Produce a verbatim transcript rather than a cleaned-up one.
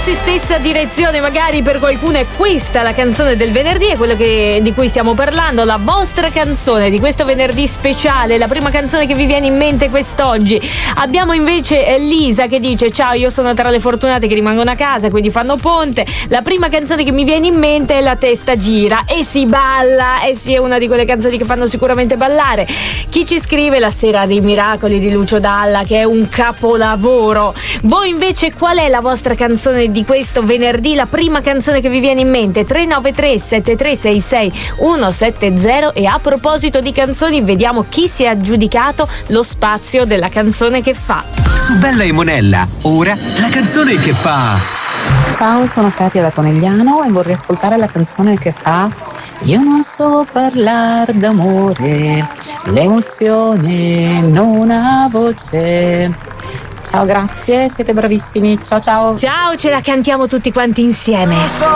ragazzi, stessa direzione, magari per qualcuno è questa la canzone del venerdì, è quello che, di cui stiamo parlando, la vostra canzone di questo venerdì speciale, la prima canzone che vi viene in mente quest'oggi. Abbiamo invece Lisa che dice: ciao, io sono tra le fortunate che rimangono a casa, quindi fanno ponte. La prima canzone che mi viene in mente è La testa gira, e si balla, e sì, è una di quelle canzoni che fanno sicuramente ballare. Chi ci scrive? La sera dei miracoli di Lucio Dalla, che è un capolavoro. Voi invece qual è la vostra canzone di questo venerdì, la prima canzone che vi viene in mente? Tre nove tre sette tre sei sei uno sette zero. E a proposito di canzoni, vediamo chi si è aggiudicato lo spazio della canzone che fa. Su Bella e Monella, ora la canzone che fa. Ciao, sono Katia da Conegliano e vorrei ascoltare la canzone che fa Io non so parlar d'amore, l'emozione non ha voce. Ciao, grazie, siete bravissimi. Ciao ciao. Ciao, ce la cantiamo tutti quanti insieme.